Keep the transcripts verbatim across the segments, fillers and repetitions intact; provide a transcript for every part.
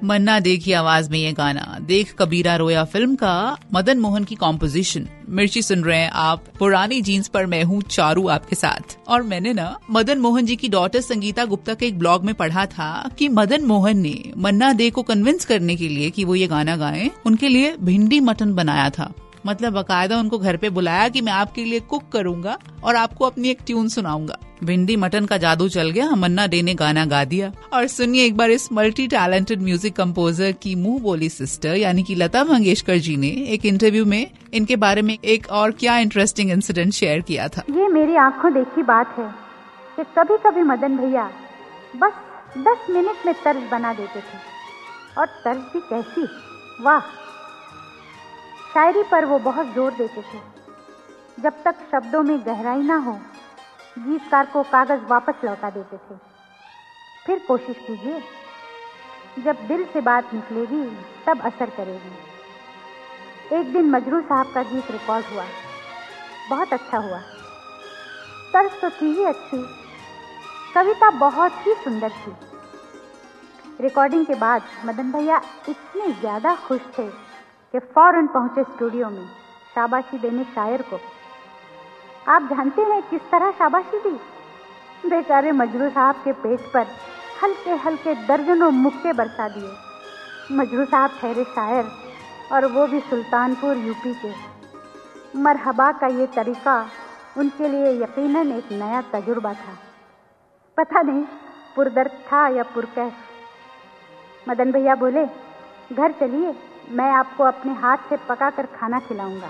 मन्ना day की आवाज में ये गाना देख कबीरा रोया फिल्म का मदन मोहन की कॉम्पोजिशन। मिर्ची सुन रहे हैं आप, पुरानी जीन्स पर मैं हूँ चारू आपके साथ। और मैंने ना मदन मोहन जी की डॉटर संगीता गुप्ता के एक ब्लॉग में पढ़ा था कि मदन मोहन ने मन्ना डे को कन्विंस करने के लिए कि वो ये गाना गाएं, उनके लिए भिंडी मटन बनाया था। मतलब बाकायदा उनको घर पे बुलाया कि मैं आपके लिए कुक करूंगा और आपको अपनी एक ट्यून सुनाऊंगा। भिंडी मटन का जादू चल गया, मन्ना डे ने गाना गा दिया। और सुनिए एक बार इस मल्टी टैलेंटेड म्यूजिक कंपोजर की मुंह बोली सिस्टर यानी कि लता मंगेशकर जी ने एक इंटरव्यू में इनके बारे में एक और क्या इंटरेस्टिंग इंसिडेंट शेयर किया था। ये मेरी आंखों देखी बात है कि कभी कभी मदन भैया बस दस मिनट में तर्ज बना देते थे, और तर्ज भी कैसी, वाह। शायरी पर वो बहुत जोर देते थे। जब तक शब्दों में गहराई ना हो, गीतकार को कागज वापस लौटा देते थे। फिर कोशिश कीजिए, जब दिल से बात निकलेगी तब असर करेगी। एक दिन मजरू साहब का गीत रिकॉर्ड हुआ, बहुत अच्छा हुआ। तर्ज तो थी ही अच्छी, कविता बहुत ही सुंदर थी। रिकॉर्डिंग के बाद मदन भैया इतने ज़्यादा खुश थे कि फौरन पहुंचे स्टूडियो में शाबाशी देने शायर को। आप जानते हैं किस तरह शाबाशी दी? बेचारे मजरू साहब के पेट पर हल्के हल्के दर्जनों मुक्के बरसा दिए। मजरू साहब ठहरे शायर, और वो भी सुल्तानपुर यूपी के। मरहबा का ये तरीका उनके लिए यकीनन एक नया तजुर्बा था। पता नहीं पुरदर्द था या पुरकैफ। मदन भैया बोले, घर चलिए, मैं आपको अपने हाथ से पका कर खाना खिलाऊंगा।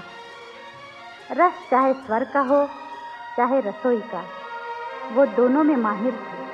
रस चाहे स्वर का हो चाहे रसोई का, वो दोनों में माहिर थे।